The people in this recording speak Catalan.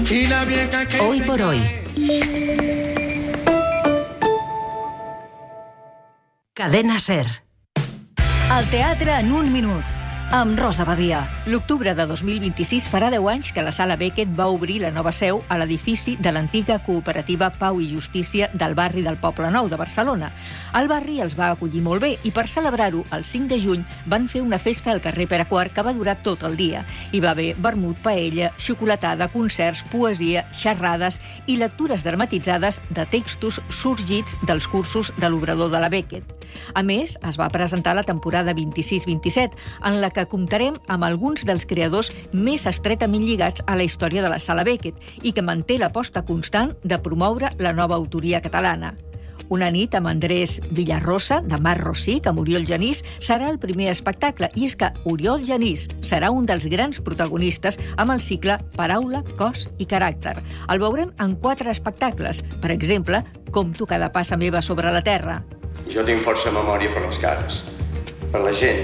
Hoy por hoy. Cadena SER. El teatre en un minut, amb Rosa Badia. L'octubre de 2026 farà 10 anys que la Sala Beckett va obrir la nova seu a l'edifici de l'antiga cooperativa Pau i Justícia del barri del Poble Nou de Barcelona. El barri els va acollir molt bé i per celebrar-ho, el 5 de juny van fer una festa al carrer Pere IV que va durar tot el dia. Hi va haver vermut, paella, xocolatada, concerts, poesia, xerrades i lectures dramatitzades de textos sorgits dels cursos de l'obrador de la Beckett. A més, es va presentar la temporada 26-27, en la que comptarem amb alguns dels creadors més estretament lligats a la història de la Sala Beckett i que manté l'aposta constant de promoure la nova autoria catalana. Una nit amb Andrés Villarrosa, de Mar Rosic, amb Oriol Genís, serà el primer espectacle, i és que Oriol Genís serà un dels grans protagonistes amb el cicle Paraula, Cos i Caràcter. El veurem en 4 espectacles, per exemple, Com tu cada passa meva sobre la terra. Jo tinc força memòria per les cares, per la gent.